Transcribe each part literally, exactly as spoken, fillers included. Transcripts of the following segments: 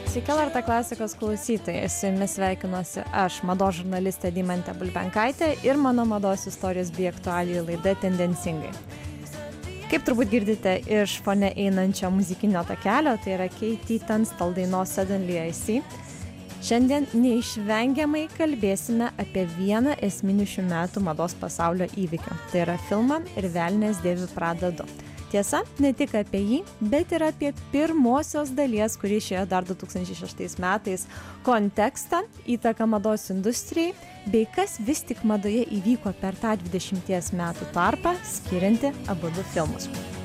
Sveiki, L R T klasikos klausytojai, su jumis sveikinuosi aš, mados žurnalistė Deimantė Bulbenkaitė ir mano mados istorijos bei aktualijų laida Tendencingai. Kaip turbūt girdite iš fone einančio muzikinio takelio, tai yra Katie Tunstall dainos Suddenly I See. Šiandien neišvengiamai kalbėsime apie vieną esminių šių metų mados pasaulio įvykių. Tai yra filmą Ir velnias dėvi Prada du. Tiesa, ne tik apie jį, bet ir apie pirmosios dalies, kuri išėjo dar du tūkstančiai šeštais metais, kontekstą, įtaką mados industrijai, bei kas vis tik madoje įvyko per tą dvidešimties metų tarpą, skirianti abudu filmus.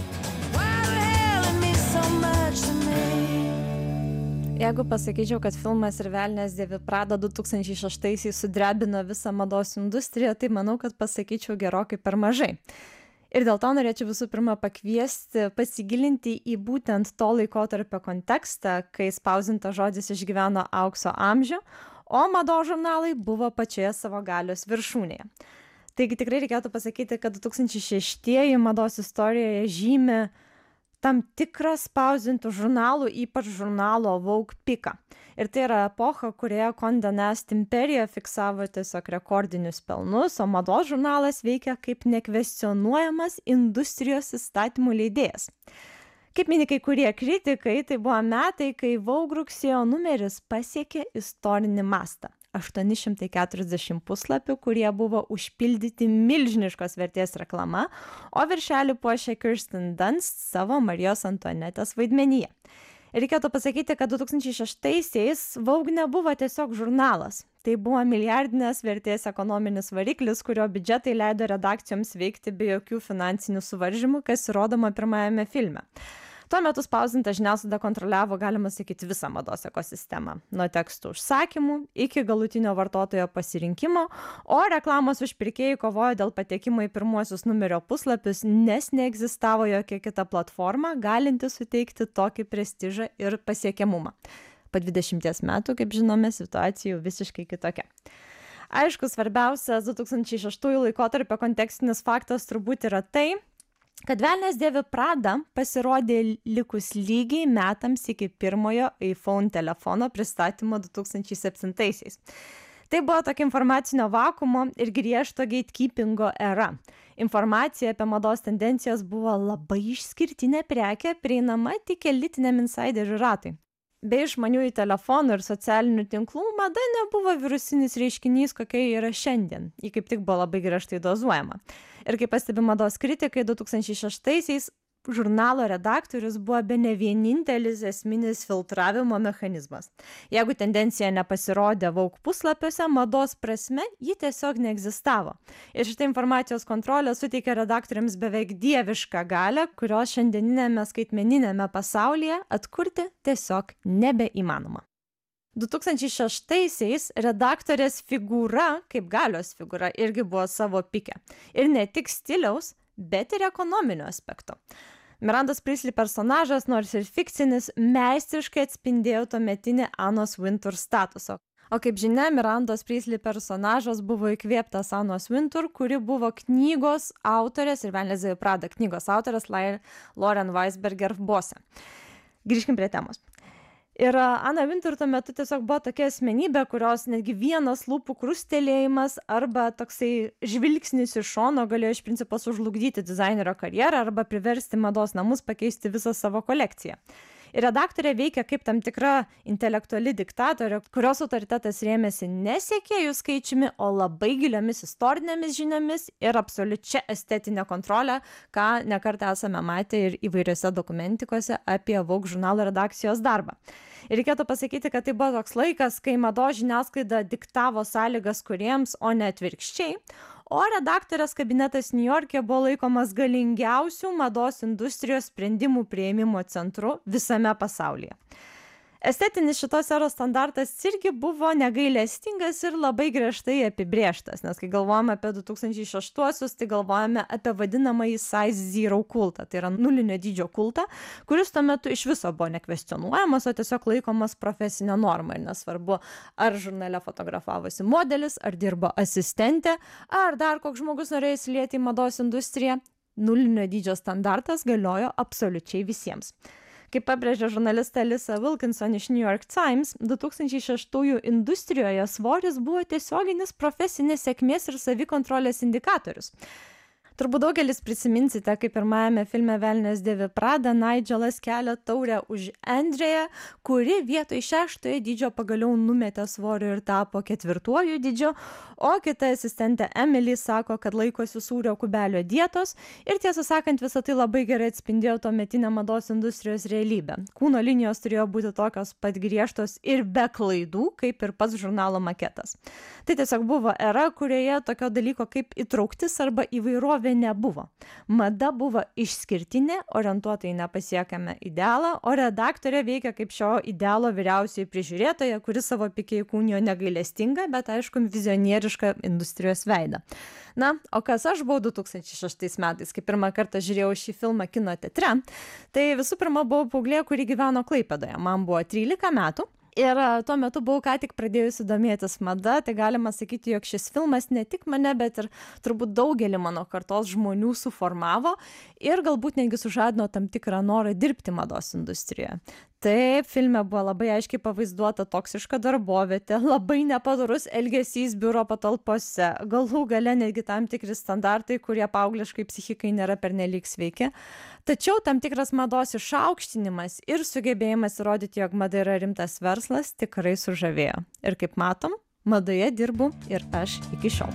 Jeigu pasakyčiau, kad filmas Ir velnias dėvi Prada du tūkstančiai šeštaisiais sudrebino visą mados industriją, tai manau, kad pasakyčiau gerokai per mažai. Ir dėl to norėčiau visų pirma pakviesti pasigilinti į būtent to laikotarpio kontekstą, kai spausdintas žodis išgyveno aukso amžių, o mados žurnalai buvo pačioje savo galios viršūnėje. Taigi tikrai reikėtų pasakyti, kad du tūkstančiai šeštieji mados istorijoje žymi tam tikrą spausdintų žurnalų, ypač žurnalo Vogue piką. Ir tai yra epocha, kurioje Condé Nast imperija fiksavo tiesiog rekordinius pelnus, o mados žurnalas veikia kaip nekvestionuojamas industrijos įstatymų leidėjas. Kaip mini kai kurie kritikai, tai buvo metai, kai Vogue rugsėjo numeris pasiekė istorinį mastą. aštuoni šimtai keturiasdešimt puslapių, kurie buvo užpildyti milžiniškos vertės reklama, o viršelį puošė Kirsten Dunst savo Marijos Antuanetės vaidmenyje. Ir reikėtų pasakyti, kad du tūkstančiai šeštaisiais Vogue nebuvo tiesiog žurnalas. Tai buvo milijardinės vertės ekonominis variklis, kurio biudžetai leido redakcijoms veikti be jokių finansinių suvaržymų, kas įrodoma pirmajame filme. Tuo metu spausdinta žiniasklaida kontroliavo, galima sakyti, visą mados ekosistemą. Nuo tekstų užsakymų iki galutinio vartotojo pasirinkimo, o reklamos užpirkėjai kovojo dėl patekimo į pirmuosius numerio puslapius, nes neegzistavo jokia kita platforma, galinti suteikti tokį prestižą ir pasiekiamumą. Po dvidešimties metų, kaip žinome, situacija jau visiškai kitokia. Aišku, svarbiausias du tūkstančiai šeštųjų laikotarpio kontekstinis faktas turbūt yra tai, kad Velnias dėvi Prada pasirodė likus lygiai metams iki pirmojo iPhone telefono pristatymo du tūkstančiai septintaisiais. Tai buvo tokia informacinio vakuumo ir griežto gatekeepingo era. Informacija apie mados tendencijas buvo labai išskirtinė prekė, prieinama tik elitiniam insiderių ratui. Be išmaniųjų telefonų ir socialinių tinklų mada nebuvo virusinis reiškinys, kokia yra šiandien. Ji kaip tik buvo labai griežtai dozuojama. Ir kaip pastebi mados kritikai, du tūkstančiai šeštaisiais žurnalo redaktorius buvo bene vienintelis esminis filtravimo mechanizmas. Jeigu tendencija nepasirodė Vogue puslapiuose, mados prasme ji tiesiog neegzistavo. Ir šitą informacijos kontrolę suteikė redaktoriams beveik dievišką galią, kurios šiandieninėme skaitmeninėme pasaulyje atkurti tiesiog nebeįmanoma. du tūkstančiai šeštaisiais redaktorės figūra, kaip galios figūra, irgi buvo savo pike. Ir ne tik stiliaus, bet ir ekonominio aspekto. Mirandos Priestley personažas, nors ir fikcinis, meistriškai atspindėjo tuometinį Anos Wintour statusą. O kaip žinia, Mirandos Priestley personažas buvo įkvėptas Anos Wintour, kuri buvo knygos autorės Ir velnias dėvi Prada knygos autorės Lauren Weisberger bosė. Grįžkim prie temos. Ir Ana Wintour tuo metu tiesiog buvo tokia asmenybė, kurios netgi vienas lūpų krustelėjimas arba toksai žvilgsnis iš šono galėjo iš principo sužlugdyti dizainerio karjerą arba priversti mados namus pakeisti visą savo kolekciją. Ir redaktorė veikia kaip tam tikra intelektuali diktatorė, kurios autoritetas rėmėsi ne sekėjų skaičiumi, o labai giliomis istorinėmis žiniomis ir absoliučia estetinė kontrolė, ką nekartą esame matę ir įvairiose dokumentikose apie Vogue žurnalo redakcijos darbą. Ir reikėtų pasakyti, kad tai buvo toks laikas, kai mados žiniasklaida diktavo sąlygas kūrėjams, o ne atvirkščiai, o redaktorės kabinetas Niujorke buvo laikomas galingiausių mados industrijos sprendimų priėmimo centru visame pasaulyje. Estetinis šitos eros standartas irgi buvo negailestingas ir labai griežtai apibrėžtas, nes kai galvojame apie du tūkstančiai šeštuosius, tai galvojame apie vadinamąjį size zero kultą, tai yra nulinio dydžio kultą, kuris tuo metu iš viso buvo nekvestionuojamas, o tiesiog laikomas profesinė norma. Ir nesvarbu, ar žurnale fotografavosi modelis, ar dirbo asistentė, ar dar koks žmogus norėjo įsilieti į mados industriją, nulinio dydžio standartas galiojo absoliučiai visiems. Kaip pabrėžė žurnalistė Lisa Wilkinson iš New York Times, du tūkstančiai šeštųjų industrijoje svoris buvo tiesioginis profesinės sėkmės ir savikontrolės indikatorius. Turbūt daugelis prisiminsite, kaip pirmajame filme Velnias dėvi Pradą Nigelas kelia taurę už Andrėją, kuri vietoj šeštojo dydžio pagaliau numetė svorio ir tapo ketvirtuoju dydžiu, o kita asistentė Emily sako, kad laikosi sūrio kubelio dietos ir tiesą sakant, visą tai labai gerai atspindėjo tuometinę mados industrijos realybę. Kūno linijos turėjo būti tokios pat griežtos ir be klaidų, kaip ir pats žurnalo maketas. Tai tiesiog buvo era, kurioje tokio dalyko kaip įtrauktis arba įvairovė nebuvo. Mada buvo išskirtinė, orientuota į nepasiekiamą idealą, o redaktorė veikia kaip šio idealo vyriausioji prižiūrėtoja, kuri savo pike įkūnijo negailestingą, bet aišku, vizionierišką industrijos veidą. Na, o kas aš buvau du tūkstančiai šeštais metais, kai pirmą kartą žiūrėjau šį filmą kino teatre, tai visų pirma buvau paauglė, kuri gyveno Klaipėdoje. Man buvo trylika metų. Ir tuo metu buvau ką tik pradėjusi domėtis mada, tai galima sakyti, jog šis filmas ne tik mane, bet ir turbūt daugelį mano kartos žmonių suformavo ir galbūt netgi sužadino tam tikrą norą dirbti mados industrijoje. Taip, filme buvo labai aiškiai pavaizduota toksiška darbovietė, labai nepadorus elgesys biuro patalpose, galų gale netgi tam tikri standartai, kurie paaugliškai psichikai nėra pernelyg sveiki. Tačiau tam tikras mados išaukštinimas ir sugebėjimas įrodyti, jog mada yra rimtas verslas, tikrai sužavėjo. Ir kaip matom, madoje dirbu ir aš iki šiol.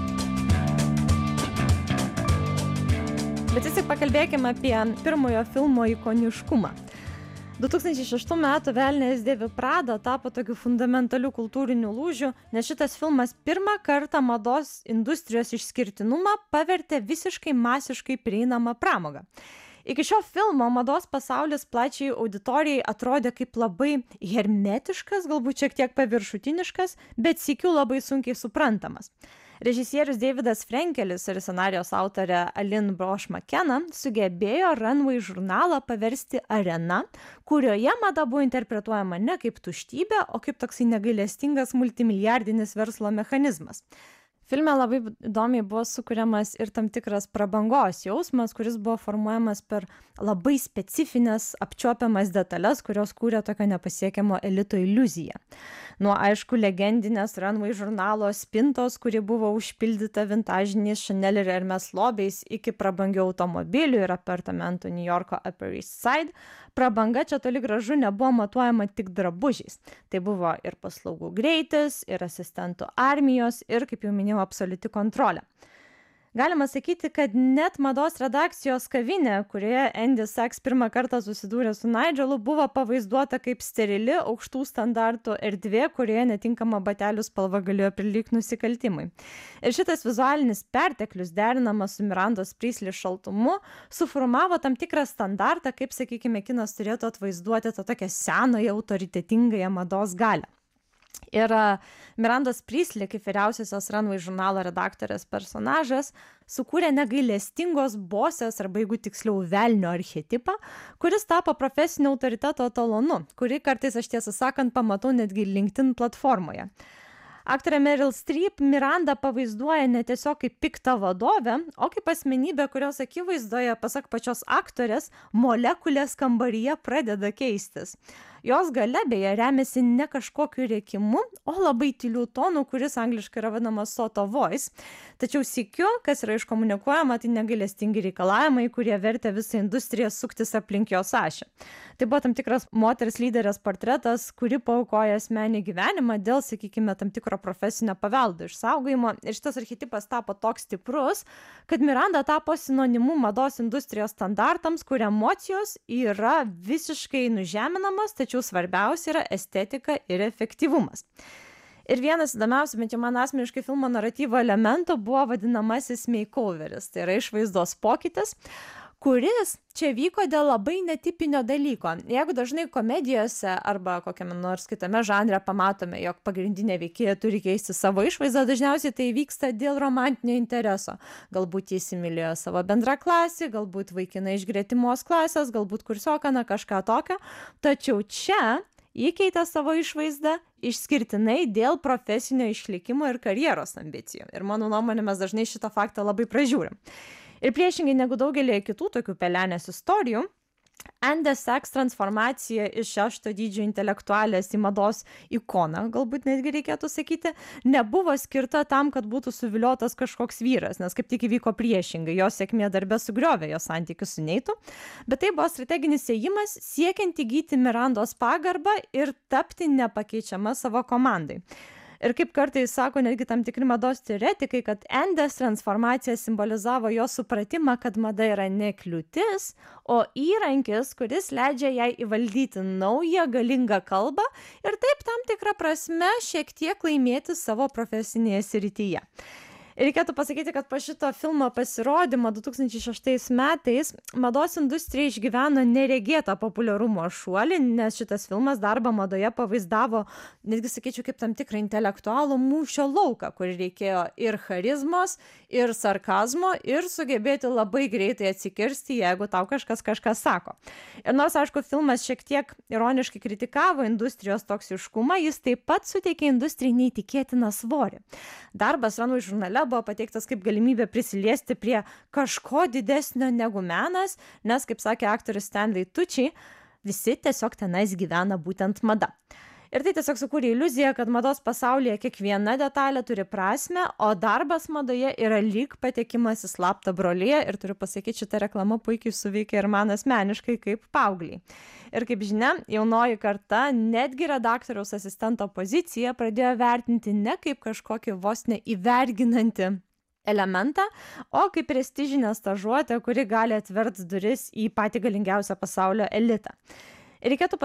Bet vis tik pakalbėkime apie pirmojo filmo ikoniškumą. du tūkstančiai šeštų metų Velnias dėvi Pradą tapo tokiu fundamentaliu kultūriniu lūžiu, nes šitas filmas pirmą kartą mados industrijos išskirtinumą pavertė visiškai masiškai prieinamą pramogą. Iki šio filmo mados pasaulis plačiai auditorijai atrodė kaip labai hermetiškas, galbūt šiek tiek paviršutiniškas, bet sykiu labai sunkiai suprantamas. Režisierius Davidas Frenkelis ir scenarijos autorė Aline Brosh McKenna sugebėjo Runway žurnalą paversti arena, kurioje mada buvo interpretuojama ne kaip tuštybė, o kaip toksai negailestingas multimilijardinis verslo mechanizmas. Filme labai įdomiai buvo sukuriamas ir tam tikras prabangos jausmas, kuris buvo formuojamas per labai specifines apčiuopiamas detalės, kurios kūrė tokio nepasiekiamo elito iliuziją. Nuo aišku legendinės Runway žurnalo spintos, kuri buvo užpildyta vintažiniais Chanel ir Hermes lobiais, iki prabangių automobilių ir apartamentų New Yorko Upper East Side, prabanga čia toli gražu nebuvo matuojama tik drabužiais. Tai buvo ir paslaugų greitis, ir asistentų armijos, ir, kaip jau minėjau, absoliuti kontrolė. Galima sakyti, kad net mados redakcijos kavinė, kurioje Andy Sachs pirmą kartą susidūrė su Nigelu, buvo pavaizduota kaip sterili aukštų standartų erdvė, kurioje netinkama batelių spalva galėjo prilygti nusikaltimui. Ir šitas vizualinis perteklius, derinamas su Mirandos Priestley šaltumu, suformavo tam tikrą standartą, kaip, sakykime, kinas turėtų atvaizduoti tą tokią senąją autoritetingąją mados galią. Ir Mirandos Priestley, kaip vyriausiosios Runway žurnalo redaktorės personažas, sukūrė negailestingos bosės, arba jeigu tiksliau velnio archetipą, kuris tapo profesinio autoriteto etalonu, kurį kartais aš tiesą sakant pamatau netgi LinkedIn platformoje. Aktorė Meryl Streep Mirandą pavaizduoja ne tiesiog kaip piktą vadovę, o kaip asmenybę, kurios akivaizdoje, pasak pačios aktorės, molekulės kambaryje pradeda keistis. Jos galia beje remiasi ne kažkokiu rėkimu, o labai tylių tonų, kuris angliškai yra vadinamas soto voice. Tačiau sykiu, kas yra iškomunikuojama, tai negailestingi reikalavimai, kurie vertė visą industriją suktis aplink jos ašį. Tai buvo tam tikras moters lyderės portretas, kuri paaukoja asmenį gyvenimą dėl, sakykime, tam tikro profesinio paveldo išsaugojimo. Ir šitas archetipas tapo toks stiprus, kad Miranda tapo sinonimu mados industrijos standartams, kur emocijos yra visiškai nužeminamas, tačiau svarbiausia yra estetika ir efektyvumas. Ir vienas įdomiausių, bent jau man asmeniškai filmo naratyvo elementų buvo vadinamasis makeoveris, tai yra išvaizdos pokytis, kuris čia vyko dėl labai netipinio dalyko. Jeigu dažnai komedijose arba kokiame nors kitame žanre pamatome, jog pagrindinė veikėja turi keisti savo išvaizdą, dažniausiai tai vyksta dėl romantinio intereso. Galbūt jis įsimylėjo savo bendraklasį, galbūt vaikiną iš gretimos klasės, galbūt kursioką, na kažką tokio. Tačiau čia ji keitė savo išvaizdą išskirtinai dėl profesinio išlikimo ir karjeros ambicijų. Ir mano nuomonė, mes dažnai šitą faktą labai pražiūrim. Ir priešingai negu daugelį kitų tokių pelenės istorijų, Anne Saks transformacija iš šešto dydžio intelektualės į mados ikoną, galbūt netgi reikėtų sakyti, nebuvo skirta tam, kad būtų suviliotas kažkoks vyras, nes kaip tik įvyko priešingai, jos sėkmė darbe sugriovė jos santykius su Neitu, bet tai buvo strateginis ėjimas siekiant įgyti Mirandos pagarbą ir tapti nepakeičiama savo komandai. Ir kaip kartais sako netgi tam tikri mados teoretikai, kad Anne's transformacija simbolizavo jo supratimą, kad mada yra ne kliūtis, o įrankis, kuris leidžia jai įvaldyti naują galingą kalbą ir taip tam tikrą prasme šiek tiek laimėti savo profesinėje srityje. Ir reikėtų pasakyti, kad po šito filmo pasirodymo du tūkstančiai šeštais metais mados industrija išgyveno neregėtą populiarumo šuolį, nes šitas filmas darbą madoje pavaizdavo, netgi sakyčiau, kaip tam tikrą intelektualų mūšio lauką, kur reikėjo ir charizmos, ir sarkazmo, ir sugebėti labai greitai atsikirsti, jeigu tau kažkas kažką sako. Ir nors, aišku, filmas šiek tiek ironiškai kritikavo industrijos toksiškumą, jis taip pat suteikė industrijai neįtikėtiną svorį. Darbas Runway žurnale buvo pateiktas kaip galimybė prisiliesti prie kažko didesnio negu menas, nes, kaip sakė aktorius Stanley Tucci, visi tiesiog tenais gyvena būtent mada. Ir tai tiesiog sukūrė iliuziją, kad mados pasaulyje kiekviena detalė turi prasmę, o darbas madoje yra lyg patekimas į slaptą broliją. Ir turiu pasakyti, šita reklama puikiai suveikė ir man asmeniškai kaip paaugliai. Ir kaip žinia, jaunoji karta netgi redaktoriaus asistento poziciją pradėjo vertinti ne kaip kažkokį vos neįverginantį elementą, o kaip prestižinę stažuotę, kuri gali atverti duris į patį galingiausią pasaulio elitą. Ir reikėtų